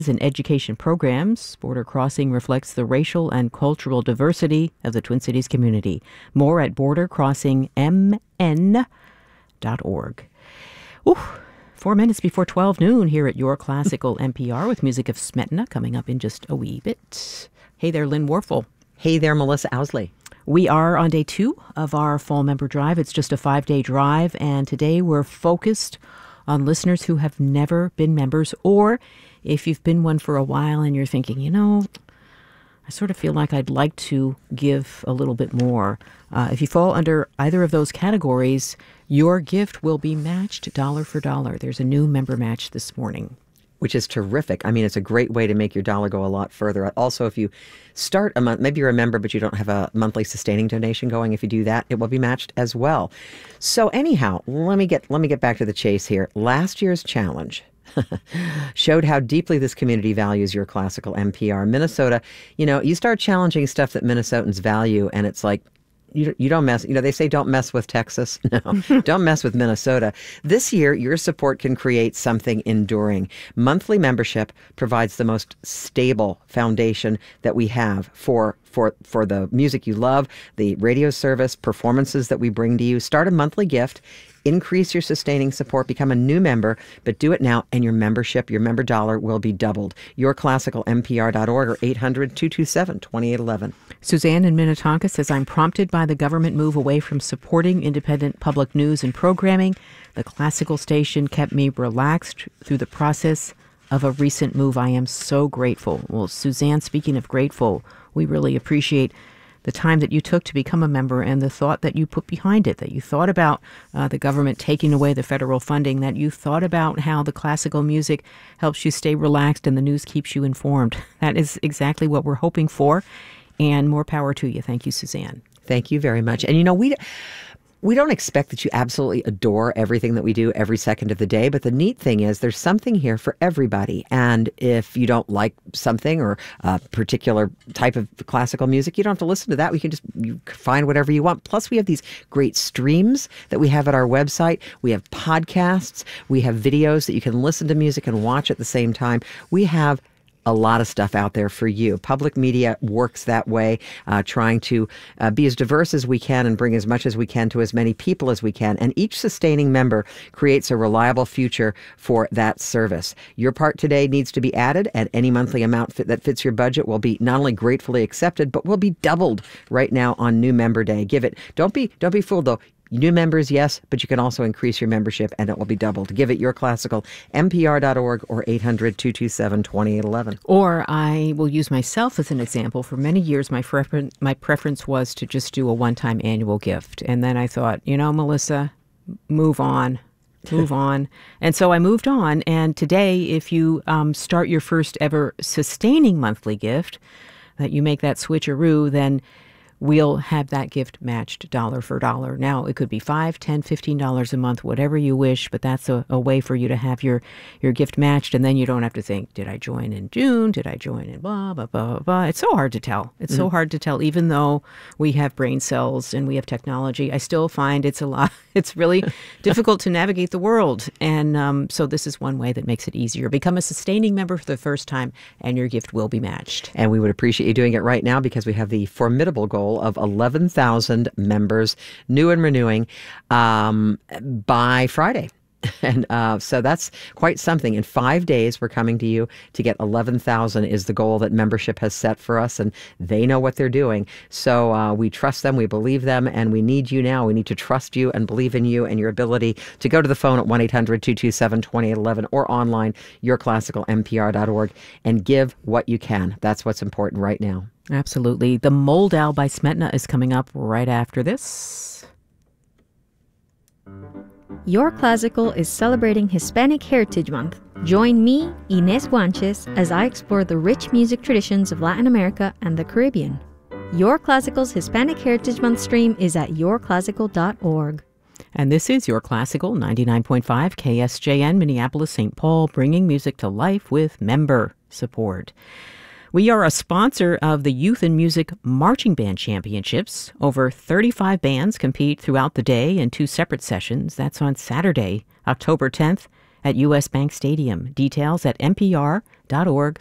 and education programs, Border Crossing reflects the racial and cultural diversity of the Twin Cities community. More at bordercrossingmn.org. Ooh, 4 minutes before 12 noon here at Your Classical NPR with music of Smetana coming up in just a wee bit. Hey there, Lynn Warfel. Hey there, Melissa Owsley. We are on day 2 of our fall member drive. It's just a 5-day drive, and today we're focused on listeners who have never been members, or if you've been one for a while and you're thinking, I sort of feel like I'd like to give a little bit more. If you fall under either of those categories, your gift will be matched dollar for dollar. There's a new member match this morning. Which is terrific. I mean, it's a great way to make your dollar go a lot further. Also, if you start a month, maybe you're a member, but you don't have a monthly sustaining donation going. If you do that, it will be matched as well. So anyhow, let me get back to the chase here. Last year's challenge showed how deeply this community values Your Classical NPR. Minnesota, you start challenging stuff that Minnesotans value, and it's like, you don't mess, they say don't mess with Texas. No, don't mess with Minnesota. This year, your support can create something enduring. Monthly membership provides the most stable foundation that we have for the music you love, the radio service, performances that we bring to you. Start a monthly gift. Increase your sustaining support, become a new member, but do it now, and your member dollar will be doubled. YourClassicalNPR.org or 800-227-2811. Suzanne in Minnetonka says, I'm prompted by the government move away from supporting independent public news and programming. The classical station kept me relaxed through the process of a recent move. I am so grateful. Well, Suzanne, speaking of grateful, we really appreciate the time that you took to become a member and the thought that you put behind it, that you thought about the government taking away the federal funding, that you thought about how the classical music helps you stay relaxed and the news keeps you informed. That is exactly what we're hoping for, and more power to you. Thank you, Suzanne. Thank you very much. And we don't expect that you absolutely adore everything that we do every second of the day, but the neat thing is there's something here for everybody. And if you don't like something or a particular type of classical music, you don't have to listen to that. You find whatever you want. Plus, we have these great streams that we have at our website. We have podcasts. We have videos that you can listen to music and watch at the same time. We have a lot of stuff out there for you. Public media works that way, trying to be as diverse as we can and bring as much as we can to as many people as we can. And each sustaining member creates a reliable future for that service. Your part today needs to be added, and any monthly amount that fits your budget will be not only gratefully accepted, but will be doubled right now on New Member Day. Give it. Don't be fooled though. New members, yes, but you can also increase your membership and it will be doubled. Give it YourClassicalNPR.org or 800-227-2811. Or I will use myself as an example. For many years, my preference was to just do a one-time annual gift. And then I thought, Melissa, move on. And so I moved on. And today, if you start your first ever sustaining monthly gift, that you make that switcheroo, then we'll have that gift matched dollar for dollar. Now, it could be $5, $10, $15 a month, whatever you wish, but that's a way for you to have your gift matched, and then you don't have to think, did I join in June? Did I join in blah, blah, blah, blah. It's so hard to tell. It's so hard to tell. Even though we have brain cells and we have technology, I still find it's a lot. It's really difficult to navigate the world, and so this is one way that makes it easier. Become a sustaining member for the first time, and your gift will be matched. And we would appreciate you doing it right now because we have the formidable goal of 11,000 members, new and renewing, by Friday. And so that's quite something. In 5 days, we're coming to you to get 11,000 is the goal that membership has set for us, and they know what they're doing. So we trust them, we believe them, and we need you now. We need to trust you and believe in you and your ability to go to the phone at 1-800-227-2811 or online, YourClassicalNPR.org, and give what you can. That's what's important right now. Absolutely. The Moldau by Smetana is coming up right after this. Your Classical is celebrating Hispanic Heritage Month. Join me, Inés Guanches, as I explore the rich music traditions of Latin America and the Caribbean. Your Classical's Hispanic Heritage Month stream is at yourclassical.org. And this is Your Classical 99.5 KSJN Minneapolis, St. Paul, bringing music to life with member support. We are a sponsor of the Youth in Music Marching Band Championships. Over 35 bands compete throughout the day in 2 separate sessions. That's on Saturday, October 10th at US Bank Stadium. Details at npr.org/events.